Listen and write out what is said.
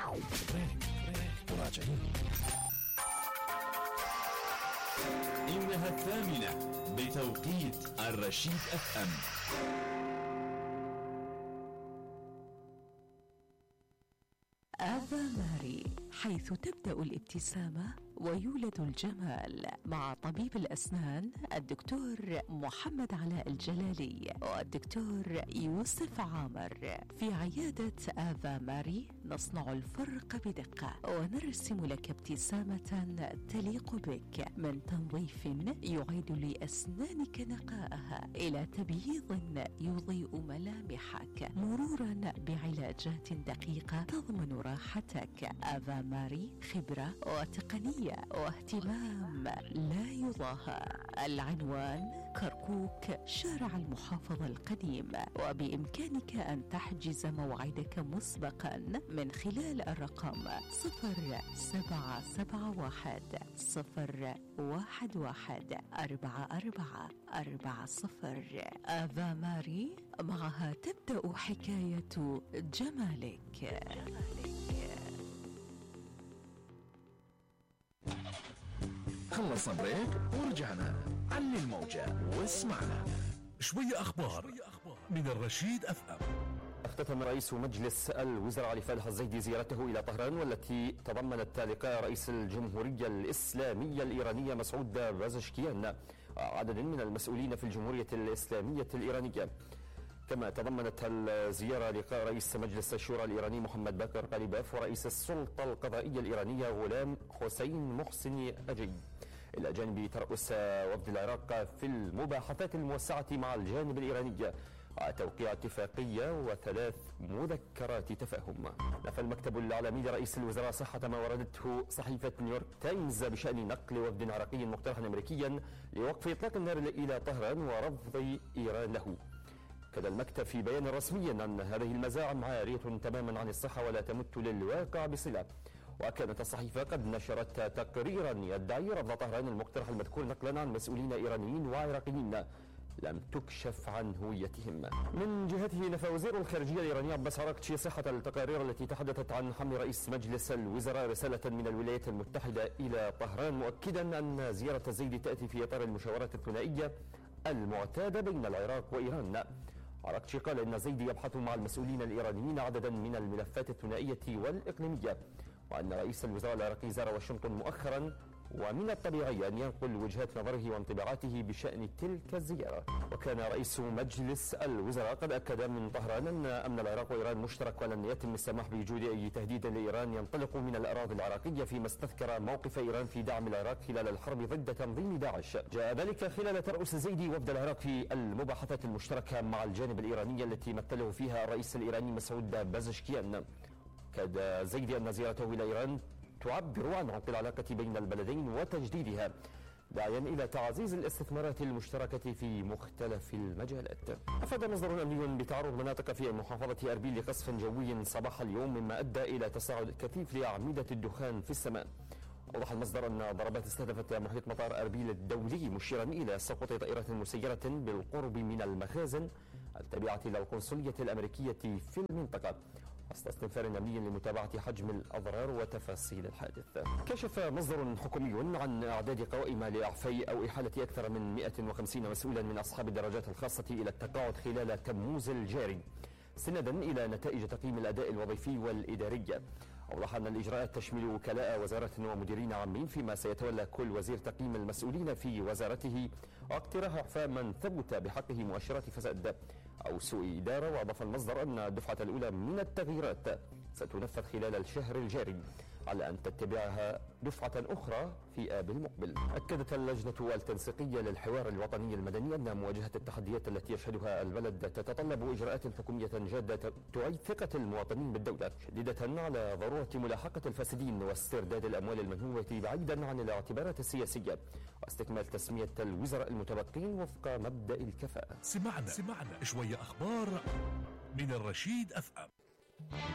مراجعين. إنها 8 بتوقيت الرشيد FM. آفا ماري، حيث تبدأ الابتسامة ويولد الجمال، مع طبيب الأسنان الدكتور محمد علاء الجلالي والدكتور يوسف عامر. في عيادة آفا ماري نصنع الفرق بدقة ونرسم لك ابتسامة تليق بك، من تنظيف يعيد لأسنانك نقاءها إلى تبييض يضيء ملامحك، مرورا بعلاجات دقيقة تضمن راحتك. آفا ماري خبرة وتقنية واهتمام لا يضاهى. العنوان كركوك، شارع المحافظة القديم، وبإمكانك أن تحجز موعدك مسبقا من خلال الرقم 0771-114440. آفا ماري، معها تبدأ حكاية جمالك. خلصنا بريك ورجعنا. علي الموجة واسمعنا. شوية أخبار من الرشيد FM. اختتم رئيس مجلس الوزراء علي فالح الزيدي زيارته إلى طهران، والتي تضمنت لقاء رئيس الجمهورية الإسلامية الإيرانية مسعود بازشكيان عدد من المسؤولين في الجمهورية الإسلامية الإيرانية. كما تضمنت الزيارة لقاء رئيس مجلس الشورى الإيراني محمد باقر قليباف ورئيس السلطة القضائية الإيرانية غلام حسين محسن أجي، إلى جانب ترأس وفد العراق في المباحثات الموسعة مع الجانب الإيراني توقيع اتفاقية و3 مذكرات تفاهم. نفى المكتب الإعلامي لرئيس الوزراء صحة ما وردته صحيفة نيويورك تايمز بشأن نقل وفد عراقي مقترحا أمريكيا لوقف إطلاق النار إلى طهران ورفض إيران له. كذا المكتب في بيان رسمي أن هذه المزاعم عارية تماما عن الصحة ولا تمت للواقع بصلة. وكانت الصحيفة قد نشرت تقريرا يدعي رفض طهران المقترح المذكور نقلا عن مسؤولين إيرانيين وعراقيين لم تكشف عن هويتهم. من جهته نفى وزير الخارجية الإيراني عباس عراقتشي صحة التقارير التي تحدثت عن حمل رئيس مجلس الوزراء رسالة من الولايات المتحدة إلى طهران، مؤكدا أن زيارة الزيدي تأتي في إطار المشاورات الثنائية المعتادة بين العراق وإيران. عراقتشي قال إن الزيدي يبحث مع المسؤولين الإيرانيين عددا من الملفات الثنائية والإقليمية، وأن رئيس الوزراء العراقي زار واشنطن مؤخرا، ومن الطبيعي أن ينقل وجهات نظره وانطباعاته بشأن تلك الزيارة. وكان رئيس مجلس الوزراء قد أكد من طهران أن أمن العراق وإيران مشترك، ولن يتم السماح بوجود أي تهديد لإيران ينطلق من الأراضي العراقية، فيما استذكر موقف إيران في دعم العراق خلال الحرب ضد تنظيم داعش. جاء ذلك خلال ترأس الزيدي وفد العراق في المباحثات المشتركة مع الجانب الإيراني التي مثله فيها الرئيس الإيراني مسعود بازشكيان. كاد الزيدي أن زيارته إلى إيران تعبر عن عمق العلاقة بين البلدين وتجديدها، داعيا إلى تعزيز الاستثمارات المشتركة في مختلف المجالات. أفاد مصدر أمني بتعرض مناطق في محافظة أربيل لقصف جوي صباح اليوم، مما أدى إلى تصاعد كثيف لأعمدة الدخان في السماء. أوضح المصدر أن ضربات استهدفت محيط مطار أربيل الدولي، مشيرا إلى سقوط طائرة مسيرة بالقرب من المخازن التابعة للقنصلية الأمريكية في المنطقة، وسط استنفار أمني لمتابعة حجم الأضرار وتفاصيل الحادث. كشف مصدر حكومي عن إعداد قوائم لإعفاء أو إحالة أكثر من 150 مسؤولا من أصحاب الدرجات الخاصة إلى التقاعد خلال تموز الجاري، سندا إلى نتائج تقييم الأداء الوظيفي والإداري. أوضح أن الإجراءات تشمل وكلاء وزارة ومديرين عامين، فيما سيتولى كل وزير تقييم المسؤولين في وزارته واقتراح إعفاء من ثبت بحقه مؤشرات فساد أو سوء إدارة. وأضاف المصدر أن الدفعة الأولى من التغييرات ستنفذ خلال الشهر الجاري، على أن تتبعها دفعة أخرى في آب المقبل. أكدت اللجنة التنسيقية للحوار الوطني المدني أن مواجهة التحديات التي يشهدها البلد تتطلب إجراءات حكومية جادة تعيد ثقة المواطنين بالدولة، شديدة على ضرورة ملاحقة الفاسدين واسترداد الأموال المنهوبة بعيدا عن الاعتبارات السياسية، واستكمال تسمية الوزراء المتبقين وفق مبدأ الكفاءة. سمعنا شوية أخبار من الرشيد FM.